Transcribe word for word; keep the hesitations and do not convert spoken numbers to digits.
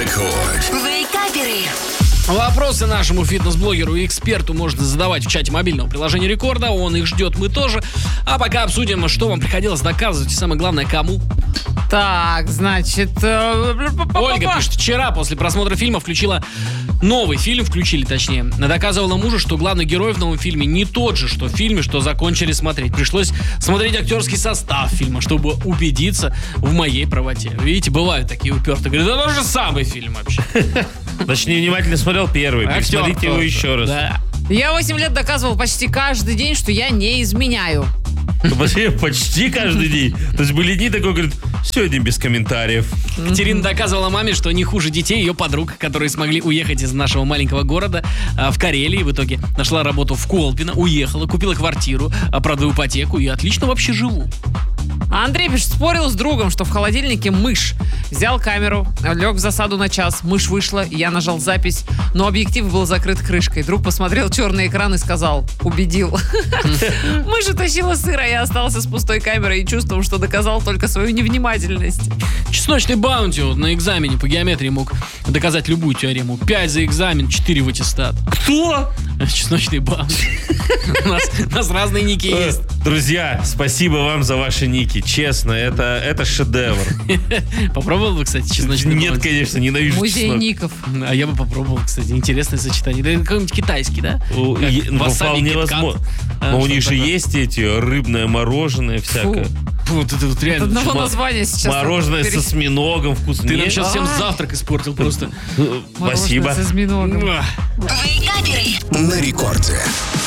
Рекорд. Вейкаперы. Вопросы нашему фитнес-блогеру и эксперту можно задавать в чате мобильного приложения Рекорда. Он их ждет, мы тоже. А пока обсудим, что вам приходилось доказывать и, самое главное, кому. Так, значит... э, Ольга пишет, вчера после просмотра фильма включила новый фильм, включили точнее. Доказывала мужу, что главный герой в новом фильме не тот же, что в фильме, что закончили смотреть. Пришлось смотреть актерский состав фильма, чтобы убедиться в моей правоте. Видите, бывают такие упертые. Говорят, да тот же самый фильм вообще. Значит, невнимательно смотрел первый. Актер Посмотрите его тоже. еще раз. Да. Я восемь лет доказывал почти каждый день, что я не изменяю. Почти каждый день. То есть были дни такой, говорит, сегодня без комментариев. Катерина доказывала маме, что не хуже детей ее подруг, которые смогли уехать из нашего маленького города а, в Карелии. В итоге нашла работу в Колпино, уехала, купила квартиру, а, продаю ипотеку и отлично вообще живу. А Андрей пишет, спорил с другом, что в холодильнике мышь. Взял камеру, лег в засаду на час, мышь вышла, я нажал запись, но объектив был закрыт крышкой. Друг посмотрел черный экран и сказал, убедил. Мышь утащила сыра, я остался с пустой камерой и чувствовал, что доказал только свою невнимательность. Чесночный баунти вот, на экзамене по геометрии мог доказать любую теорему. пять за экзамен, четыре в аттестат. Кто? Чесночный баунти. У нас, у нас разные ники есть. Друзья, спасибо вам за ваши ники. Честно, это, это шедевр. Попробовал бы, кстати, чесночный Нет, баунти? конечно, ненавижу Музей чеснок. ников. А я бы попробовал, кстати, интересное сочетание. Да, какой-нибудь китайский, да? У- Как е- ну, васаби, вполне киткат. возможно. А, Но у что них же такое? есть эти рыбное мороженое всякое. Фу, вот это вот От реально. одного чмо- названия сейчас... Мороженое перес- со осьминогом вкусно. Ты нам Нет? сейчас всем Ай. завтрак испортил просто. Спасибо. Мороженое с осьминогом. Муа. Вейкаперы. На рекорде.